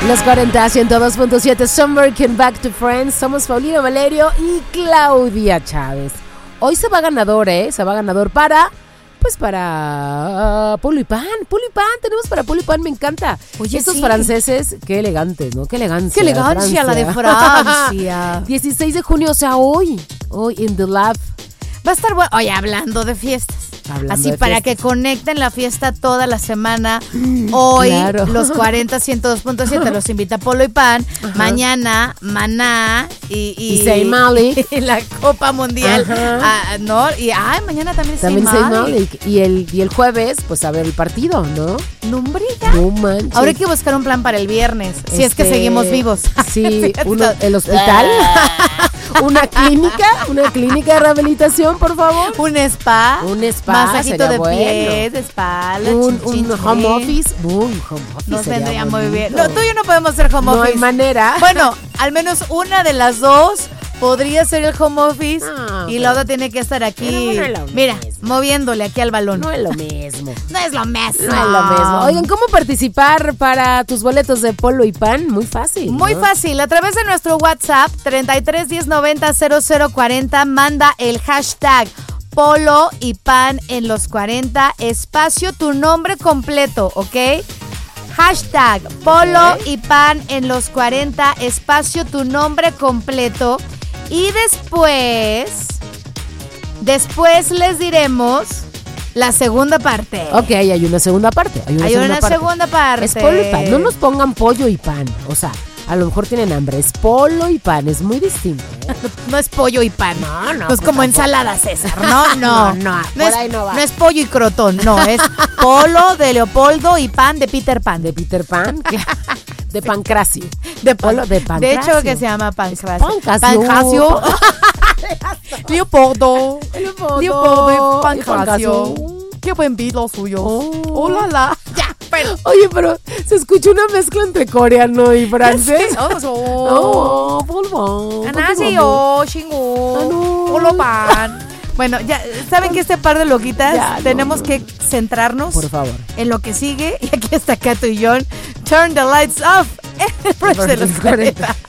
Los 40, 102.7, Summer Can Back to Friends. Somos Paulina Valerio y Claudia Chávez. Hoy se va ganador, Se va ganador para Polo y Pan. Polo y Pan, tenemos para Polo y Pan, me encanta. Oye, estos franceses, qué elegantes, ¿no? Qué elegancia. Qué elegancia la de Francia. 16 de junio, o sea, hoy in the lab. Va a estar bueno. Oye, hablando de fiestas. Así para que conecten la fiesta toda la semana. Hoy, claro. Los 40, 102.7 los invita Polo y Pan. Ajá. Mañana, Maná y Zayn Malik. Y la Copa Mundial. ¿No? Y mañana también Zayn Malik. Y el jueves, pues a ver el partido, ¿no? Lumbrita. No manches. Ahora hay que buscar un plan para el viernes. Si es que seguimos vivos. Sí, el hospital. Una clínica de rehabilitación, por favor. Un spa. Masajito de pies, de espalda. Un home office. Un home office. Nos vendría muy bien. No, tú y yo no podemos hacer home office. No hay manera. Bueno, al menos una de las dos podría ser el home office y la otra tiene que estar aquí. Mira, moviéndole aquí al balón. No es lo mismo. No es lo mismo. No es lo mismo. Oigan, ¿cómo participar para tus boletos de Polo y Pan? Muy fácil. Muy fácil. A través de nuestro WhatsApp 33 10 90 00 40 manda el hashtag Polo y Pan en los 40, espacio tu nombre completo, ¿ok? Hashtag Polo y Pan en los 40, espacio tu nombre completo. Y después les diremos la segunda parte. Ok, hay una segunda parte. Hay una segunda parte. Es Polo y Pan. No nos pongan pollo y pan. O sea, a lo mejor tienen hambre. Es Polo y Pan. Es muy distinto. No es pollo y pan. No. No es como ensalada, César. No. Por ahí no va. No es pollo y crotón. No, es Polo de Leopoldo y Pan de Peter Pan. De Peter Pan. De Pancracio. De Polo de Pancracio. De hecho, que se llama Pancracio. Pancracio. Leopoldo y Pancracio. Qué buen beat lo suyo. Oh la la. Ya, pero. Oye, pero se escuchó una mezcla entre coreano y francés. Anasio, chingo. Polo Pan. Bueno, ya saben que este par de loquitas tenemos que centrarnos, por favor, en lo que sigue. Y aquí está Cato y John. Turn the lights off. En el de los 40.